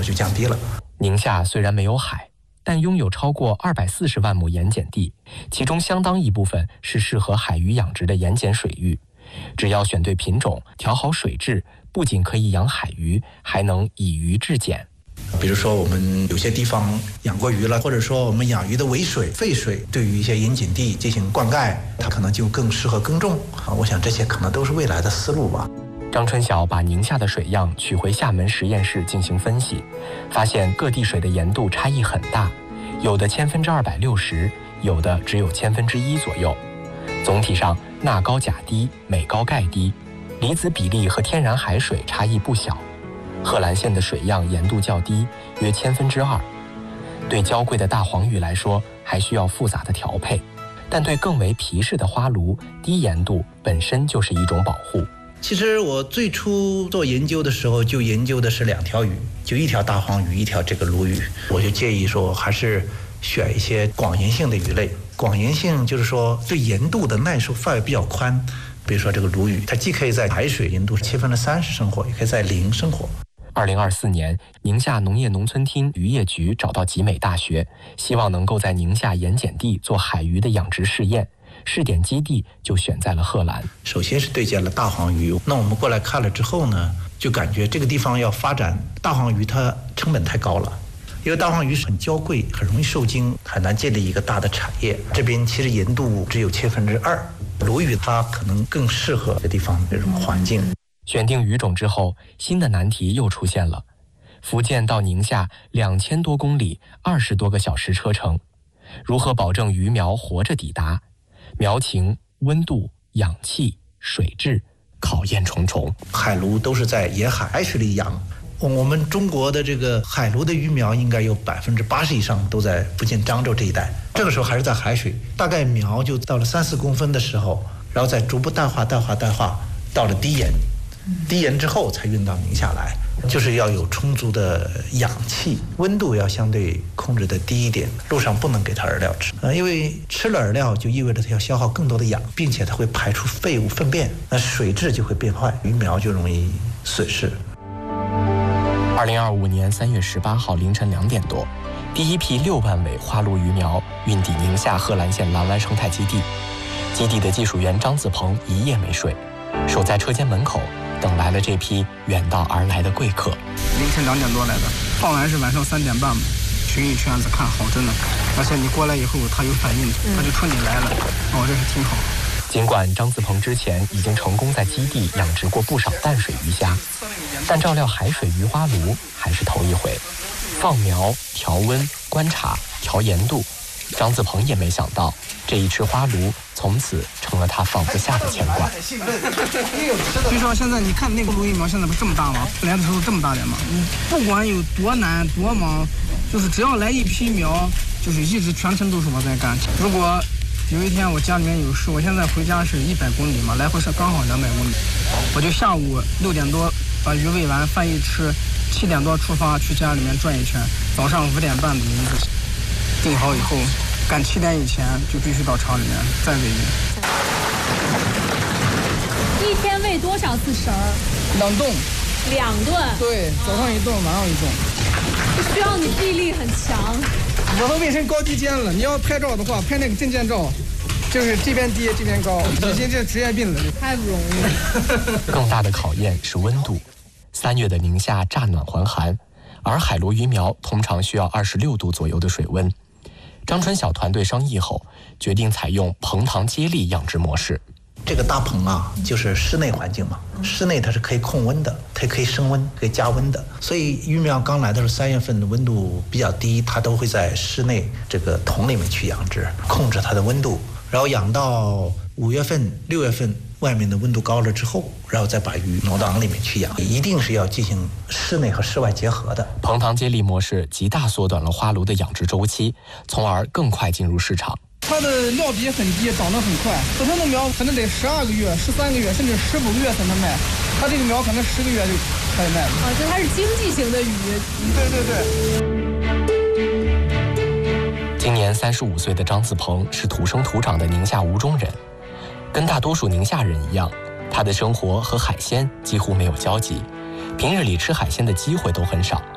就降低了。 宁夏虽然没有海，但拥有超过240万亩盐碱地，其中相当一部分是适合海鱼养殖的盐碱水域。只要选对品种，调好水质，不仅可以养海鱼，还能以鱼制碱。 比如说我们有些地方养过鱼了，或者说我们养鱼的尾水、废水对于一些盐碱地进行灌溉，它可能就更适合耕种。我想这些可能都是未来的思路吧。 张春晓把宁夏的水样取回厦门实验室进行分析，发现各地水的盐度差异很大，有的260%，有的只有1/1000左右。总体上钠高钾低，镁高钙低，离子比例和天然海水差异不小。贺兰县的水样盐度较低，约2/1000。对娇贵的大黄鱼来说，还需要复杂的调配，但对更为皮实的花鲈，低盐度本身就是一种保护。 其实我最初做研究的时候，就研究的是2条鱼，就一条大黄鱼，一条这个鲈鱼。我就建议说，还是选一些广盐性的鱼类。广盐性就是说对盐度的耐受范围比较宽。比如说这个鲈鱼，它既可以在海水盐度30%生活，也可以在0生活。 2024年，宁夏农业农村厅渔业局找到集美大学，希望能够在宁夏盐碱地做海鱼的养殖试验。试点基地就选在了贺兰。 首先是对接了大黄鱼，那我们过来看了之后呢，就感觉这个地方要发展大黄鱼，它成本太高了。因为大黄鱼是很娇贵，很容易受精，很难建立一个大的产业。这边其实盐度只有2/1000，鲈鱼它可能更适合这地方这种环境。 选定鱼种之后，新的难题又出现了。福建到宁夏2000多公里，20多个小时车程，如何保证鱼苗活着抵达？苗情、温度、氧气、水质，考验重重。 海鲈都是在沿海水里养，我们中国的这个海鲈的鱼苗应该有80%以上都在福建漳州这一带。这个时候还是在海水，大概苗就到了3-4公分的时候，然后再逐步淡化，到了低盐，低盐之后才运到宁夏来。就是要有充足的氧气，温度要相对控制的低一点，路上不能给它饵料吃，因为吃了饵料就意味着它要消耗更多的氧，并且它会排出废物粪便，那水质就会变坏，鱼苗就容易损失。 2025年3月18号凌晨2点多，第一批6万尾花鲈鱼苗运抵宁夏贺兰县蓝湾生态基地。基地的技术员张子鹏一夜没睡，守在车间门口，等来了这批远道而来的贵客。 凌晨2点多来的，放完是晚上3点半嘛，巡一圈子看好着呢，而且你过来以后它有反应，它就冲你来了，这是挺好。 尽管张子鹏之前已经成功在基地养殖过不少淡水鱼虾，但照料海水鱼花鲈还是头一回。放苗、调温、观察、调盐度，张子鹏也没想到，这一池花鲈从此成了他放不下的牵挂。 据说现在你看那个鲈鱼苗现在不是这么大吗？来的时候这么大点吗？不管有多难多忙，就是只要来一批苗，就是一直全程都是我在干。如果有一天我家里面有事，我现在回家是100公里嘛，来回是刚好200公里，我就下午6点多把鱼喂完，饭一吃，7点多出发去家里面转一圈，早上5点半的名字定好以后，赶7点以前就必须到厂里面再喂鱼。 一天喂多少次食儿 2顿。 2顿？ 对，早上1顿，晚上1顿。 需要你臂力很强。 我们卫生高低间了，你要拍照的话，拍那个证件照，就是这边低这边高，已经这职业病了， 太不容易了。 更大的考验是温度。3月的宁夏乍暖还寒，而海鲈鱼苗通常需要26度左右的水温。张春晓团队商议后，决定采用棚塘接力养殖模式。 这个大棚啊，就是室内环境嘛，室内它是可以控温的，它可以升温，可以加温的。所以鱼苗刚来的时候，3月份的温度比较低，它都会在室内这个桶里面去养殖，控制它的温度，然后养到5月份、6月份，外面的温度高了之后，然后再把鱼挪到缸里面去养，一定是要进行室内和室外结合的。 棚塘接力模式极大缩短了花鲈的养殖周期，从而更快进入市场。 它的料比很低，长得很快，普通的苗可能得12个月、13个月，甚至15个月才能卖，它这个苗可能10个月就开始卖了。 就它是经济型的鱼。 对。今年35岁的张子鹏是土生土长的宁夏吴中人，跟大多数宁夏人一样，他的生活和海鲜几乎没有交集，平日里吃海鲜的机会都很少。